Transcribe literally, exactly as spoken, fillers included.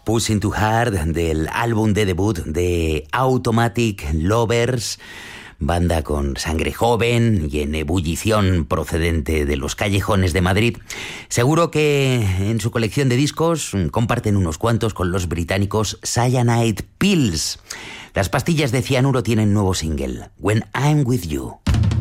Pushing Too Hard, del álbum de debut de Automatic Lovers, banda con sangre joven y en ebullición procedente de los callejones de Madrid. Seguro que en su colección de discos comparten unos cuantos con los británicos Cyanide Pills. Las pastillas de cianuro tienen nuevo single, When I'm With You.